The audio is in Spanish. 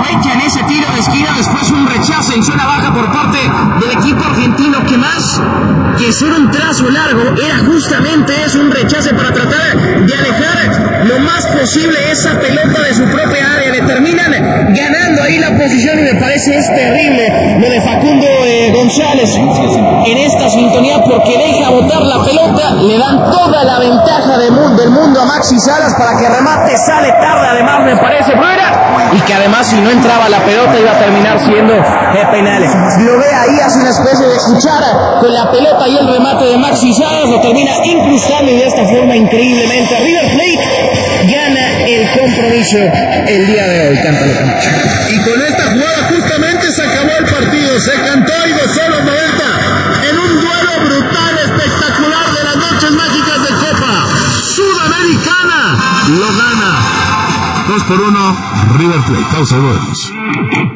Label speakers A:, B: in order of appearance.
A: aprovecha en ese tiro de esquina, después un rechazo en zona baja por parte del equipo argentino, que más que ser un trazo largo, era justamente eso, un rechazo para tratar de alejar lo más posible esa pelota de su propia área. Le terminan ganando ahí la posición y me parece es terrible lo de Facundo González en esta sintonía, porque deja botar la pelota, le dan toda la ventaja del mundo a Maxi Salas para que remate, sale tarde además me parece Bruera, y que además si no entraba la pelota iba a terminar siendo penal. Lo ve ahí, hace una especie de cuchara con la pelota y el remate de Maxi Salas lo termina incrustando, y de esta forma increíblemente River Plate gana el compromiso el día de hoy. Cántalo, Camacho.
B: Y con esta jugada justamente se acabó el partido, se cantó y gozó los 90 en un duelo brutal, espectacular de las noches mágicas de Copa Sudamericana. Lo gana 2-1 River Plate. Pausa, volvemos.